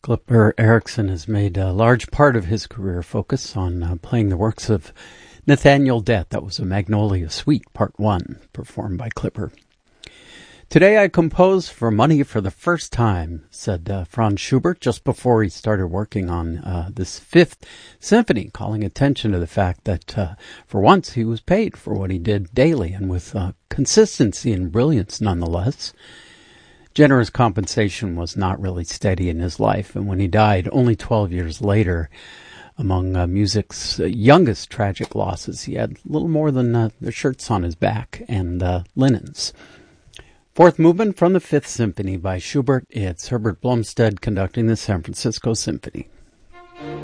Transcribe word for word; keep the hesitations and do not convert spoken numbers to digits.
Clipper Erickson has made a large part of his career focus on uh, playing the works of Nathaniel Dett. That was a Magnolia Suite, Part one, performed by Clipper. Today I composed for money for the first time, said uh, Franz Schubert just before he started working on uh, this fifth symphony, calling attention to the fact that uh, for once he was paid for what he did daily and with uh, consistency and brilliance nonetheless. Generous compensation was not really steady in his life, and when he died only twelve years later, among uh, music's uh, youngest tragic losses, he had little more than uh, the shirts on his back and uh, linens. Fourth movement from the Fifth Symphony by Schubert. It's Herbert Blomstead conducting the San Francisco Symphony.